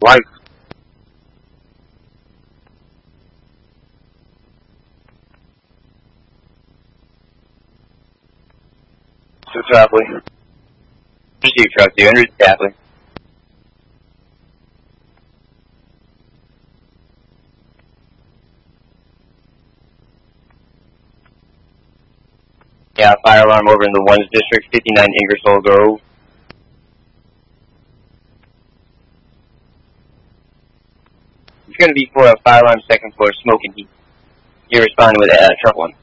Life. To Tapley. Receive truck 200 to Tapley. Yeah, fire alarm over in the 1's district, 59 Ingersoll Grove. It's going to be for a fire alarm second floor smoke and heat. You're responding with truck 1.